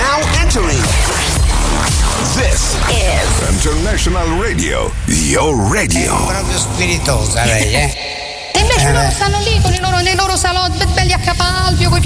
Now entering. This is International Radio, your radio. È proprio spiritosa lei, E invece loro stanno lì con nei loro salotti belli a capalbio, con